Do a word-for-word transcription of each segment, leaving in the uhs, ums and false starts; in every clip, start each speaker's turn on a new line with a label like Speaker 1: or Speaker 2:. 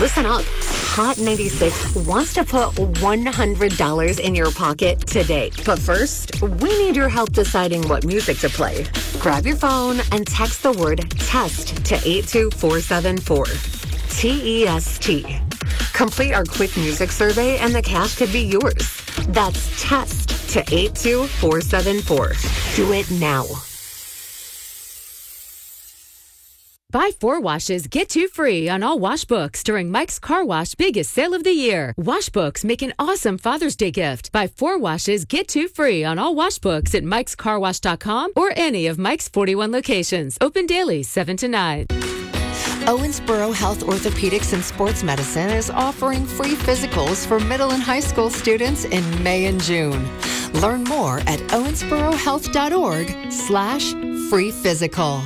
Speaker 1: Listen up. Hot ninety-six wants to put one hundred dollars in your pocket today. But first, we need your help deciding what music to play. Grab your phone and text the word TEST to eight two four seven four. T E S T. Complete our quick music survey and the cash could be yours. That's TEST to eight two four seven four. Do it now.
Speaker 2: Buy four washes, get two free on all wash books during Mike's Car Wash biggest sale of the year. Wash books make an awesome Father's Day gift. Buy four washes, get two free on all wash books at mikes car wash dot com or any of Mike's forty-one locations. Open daily, seven to nine.
Speaker 3: Owensboro Health Orthopedics and Sports Medicine is offering free physicals for middle and high school students in May and June. Learn more at owensboro health dot org slash free physical.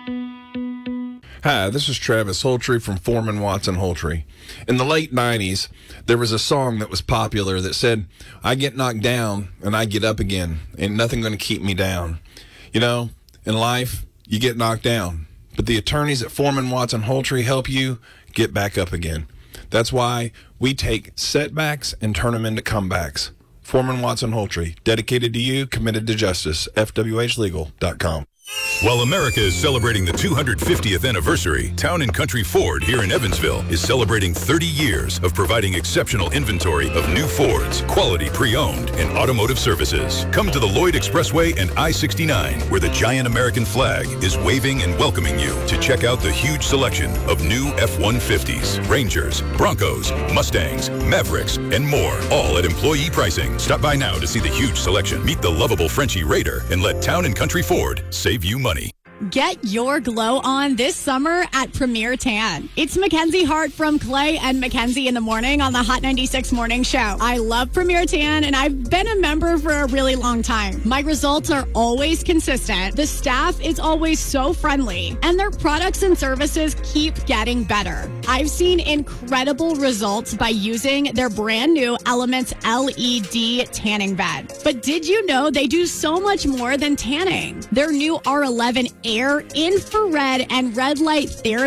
Speaker 4: Hi, this is Travis Holtree from Foreman Watson Holtree. In the late nineties, there was a song that was popular that said, I get knocked down and I get up again. Ain't nothing going to keep me down. You know, in life, you get knocked down. But the attorneys at Foreman Watson Holtree help you get back up again. That's why we take setbacks and turn them into comebacks. Foreman Watson Holtree, dedicated to you, committed to justice. F W H legal dot com.
Speaker 5: While America is celebrating the two hundred fiftieth anniversary, Town and Country Ford here in Evansville is celebrating thirty years of providing exceptional inventory of new Fords, quality pre-owned, and automotive services. Come to the Lloyd Expressway and I sixty-nine, where the giant American flag is waving and welcoming you to check out the huge selection of new F one fifties, Rangers, Broncos, Mustangs, Mavericks, and more, all at employee pricing. Stop by now to see the huge selection. Meet the lovable Frenchie Raider and let Town and Country Ford save you money.
Speaker 6: Get your glow on this summer at Premier Tan. It's Mackenzie Hart from Clay and Mackenzie in the Morning on the Hot ninety-six Morning Show. I love Premier Tan, and I've been a member for a really long time. My results are always consistent. The staff is always so friendly, and their products and services keep getting better. I've seen incredible results by using their brand new Elements L E D tanning bed. But did you know they do so much more than tanning? Their new R eleven Air infrared and red light therapy